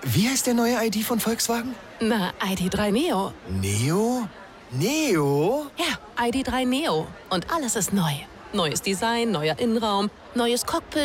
Wie heißt der neue ID von Volkswagen? Na, ID.3 Neo. Neo? Neo? Ja, ID.3 Neo. Und alles ist neu. Neues Design, neuer Innenraum, neues Cockpit